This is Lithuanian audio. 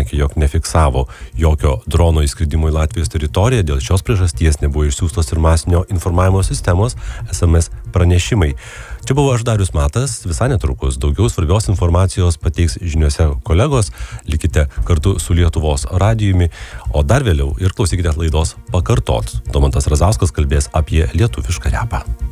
sakė, jog nefiksavo jokio drono įskridimo į Latvijos teritoriją. Dėl šios priežasties nebuvo išsiųstos ir masinio informavimo sistemos SMS pranešimai. Čia buvo aš Darius Matas, visai netrukus daugiau svarbios informacijos pateiks žiniuose kolegos, likite kartu su Lietuvos radijumi, o dar vėliau ir klausykite laidos Pakartot. Domantas Razauskas kalbės apie lietuvišką repą.